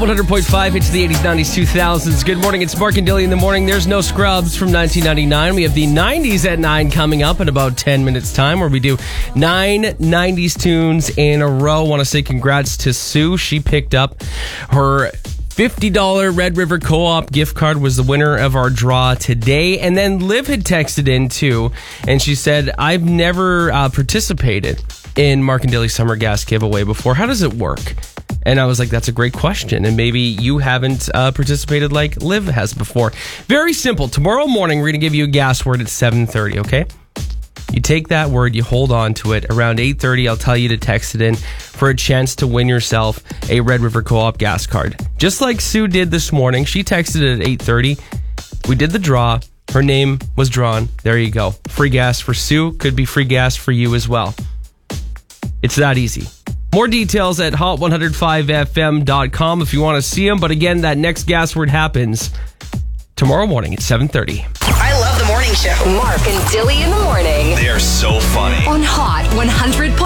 100.5, it's the 80s, 90s, 2000s. Good morning, it's Mark and Dilly in the morning. There's no Scrubs from 1999. We have the 90s at 9 coming up in about 10 minutes time, where we do 9 90s tunes in a row. Want to say congrats to Sue. She picked up her $50 Red River Co-op gift card, was the winner of our draw today. And then Liv had texted in too, and she said, I've never participated in Mark and Dilly's Summer Gas giveaway before. How does it work? And I was like, that's a great question. And maybe you haven't participated like Liv has before. Very simple. Tomorrow morning, we're going to give you a gas word at 7:30, okay? You take that word, you hold on to it. Around 8:30, I'll tell you to text it in for a chance to win yourself a Red River Co-op gas card. Just like Sue did this morning. She texted it at 8:30. We did the draw. Her name was drawn. There you go. Free gas for Sue. Could be free gas for you as well. It's that easy. More details at hot105fm.com if you want to see them. But again, that next gas word happens tomorrow morning at 7:30. I love the morning show. Mark and Dilly in the morning. They are so funny. On Hot 100.